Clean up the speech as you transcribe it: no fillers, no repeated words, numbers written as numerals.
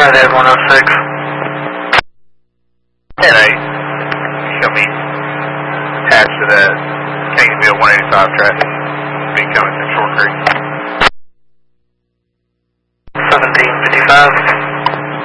Right at 106. 10-8. Show me attached to that Caneyville 185 traffic. Be coming from Short Creek.